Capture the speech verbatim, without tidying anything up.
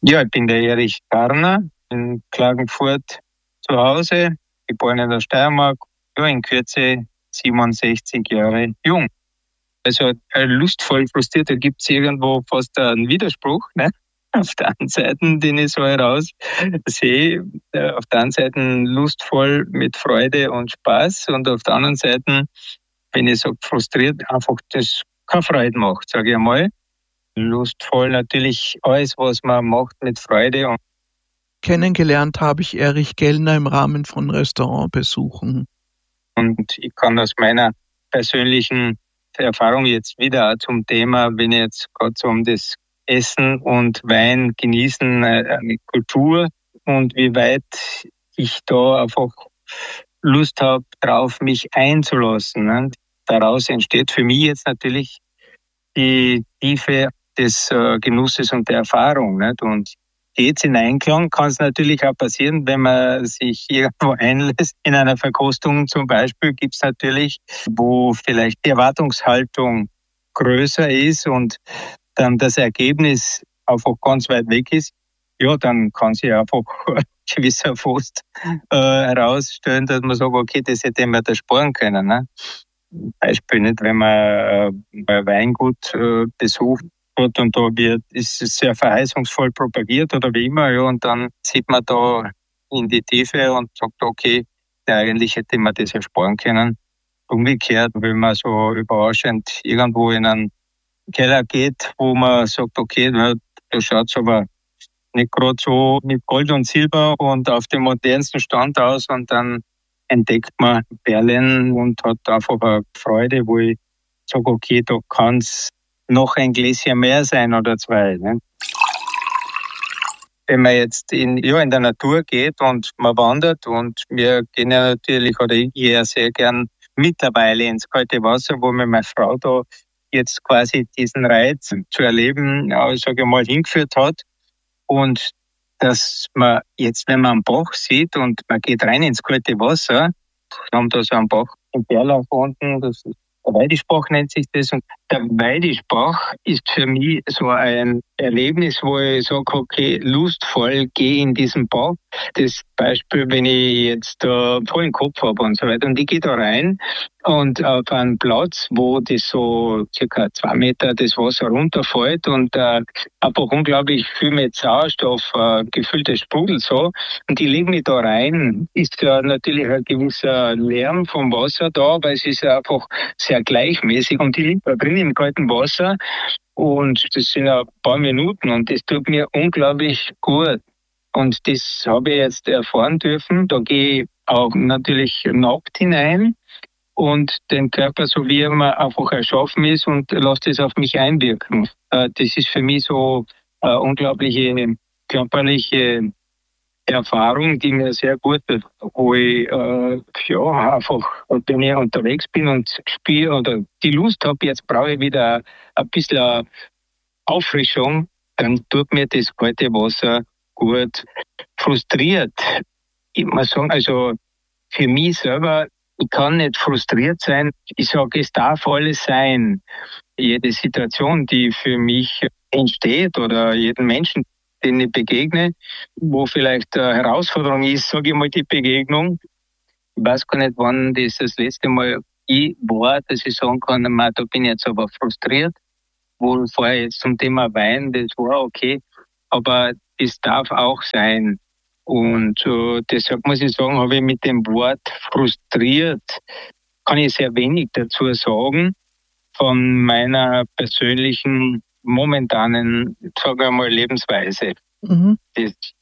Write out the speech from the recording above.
Ja, ich bin der Erich Garner in Klagenfurt zu Hause, geboren in der Steiermark, ja, in Kürze siebenundsechzig Jahre jung. Also äh, lustvoll frustriert, da gibt es irgendwo fast einen Widerspruch. Ne? Auf der einen Seite, den ich so heraus sehe, äh, auf der einen Seite lustvoll mit Freude und Spaß und auf der anderen Seite, wenn ich sage frustriert, einfach das keine Freude macht, sage ich einmal. Lustvoll natürlich alles, was man macht mit Freude. Und Kennengelernt habe ich Erich Gellner im Rahmen von Restaurantbesuchen. Und ich kann aus meiner persönlichen Erfahrung jetzt wieder zum Thema, wenn ich jetzt gerade so um das Essen und Wein genießen, eine Kultur und wie weit ich da einfach Lust habe, drauf mich einzulassen. Ne? Daraus entsteht für mich jetzt natürlich die Tiefe des äh, Genusses und der Erfahrung. Nicht? Und geht's in Einklang, kann es natürlich auch passieren, wenn man sich irgendwo einlässt. In einer Verkostung zum Beispiel gibt es natürlich, wo vielleicht die Erwartungshaltung größer ist und dann das Ergebnis einfach ganz weit weg ist. Ja, dann kann sich einfach gewisser Frust äh, herausstellen, dass man sagt, okay, das hätte man da sparen können. Ne? Beispiel nicht, wenn man äh, ein Weingut äh, besucht hat und da wird, ist es sehr verheißungsvoll propagiert oder wie immer, ja, und dann sieht man da in die Tiefe und sagt, okay, ja, eigentlich hätte man das ersparen können. Umgekehrt, wenn man so überraschend irgendwo in einen Keller geht, wo man sagt, okay, da, da schaut es aber nicht gerade so mit Gold und Silber und auf dem modernsten Stand aus und dann entdeckt man Perlen und hat einfach eine Freude, wo ich sage, okay, da kann es noch ein Gläschen mehr sein oder zwei. Ne? Wenn man jetzt in, ja, in der Natur geht und man wandert und wir gehen ja natürlich, oder ich gehe ja sehr gern mittlerweile ins kalte Wasser, wo mir meine Frau da jetzt quasi diesen Reiz zu erleben, ja, sage ich mal, hingeführt hat. Und dass man jetzt, wenn man einen Bach sieht und man geht rein ins kalte Wasser, wir haben da so einen Bach im Berlauf unten, das ist der Weidischbach nennt sich das. Und der Weidischbach ist für mich so ein Erlebnis, wo ich sage, okay, lustvoll gehe in diesen Bach. Das Beispiel, wenn ich jetzt äh, vollen Kopf habe und so weiter. Und ich gehe da rein und auf einen Platz, wo das so circa zwei Meter das Wasser runterfällt und äh, einfach unglaublich viel mit Sauerstoff äh, gefülltes Sprudel so. Und ich lege mich da rein, ist ja natürlich ein gewisser Lärm vom Wasser da, weil es ist ja einfach sehr gleichmäßig und ich liege da drin im kalten Wasser und das sind ein paar Minuten und das tut mir unglaublich gut. Und das habe ich jetzt erfahren dürfen. Da gehe ich auch natürlich nackt hinein und den Körper, so wie er mir einfach erschaffen ist, und lasse das auf mich einwirken. Das ist für mich so eine unglaubliche körperliche Erfahrung, die mir sehr gut tut, wo ich äh, ja, einfach, wenn ich unterwegs bin und spiele oder die Lust habe, jetzt brauche ich wieder ein bisschen Auffrischung, dann tut mir das kalte Wasser gut. Frustriert, ich muss sagen, also für mich selber, ich kann nicht frustriert sein. Ich sage, es darf alles sein. Jede Situation, die für mich entsteht oder jeden Menschen, den ich begegne, wo vielleicht eine Herausforderung ist, sage ich mal, die Begegnung. Ich weiß gar nicht, wann das das letzte Mal ich war, dass ich sagen kann, man, da bin ich jetzt aber frustriert. Wo vorher jetzt zum Thema Wein, das war okay, aber es darf auch sein. Und äh, deshalb muss ich sagen, habe ich mit dem Wort frustriert, kann ich sehr wenig dazu sagen von meiner persönlichen, momentanen, sagen wir mal, Lebensweise. Mhm. Das